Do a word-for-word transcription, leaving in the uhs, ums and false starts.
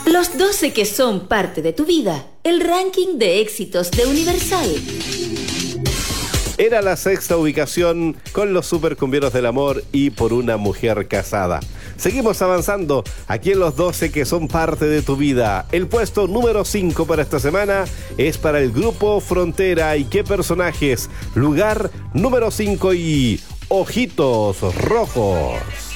Los doce que son parte de tu vida. El ranking de éxitos de Universal. Era la sexta ubicación con los supercumbieros del amor y Por una mujer casada. Seguimos avanzando aquí en los doce que son parte de tu vida. El puesto número cinco para esta semana es para el grupo Frontera. ¿Y qué personajes? Lugar número cinco y Ojitos Rojos.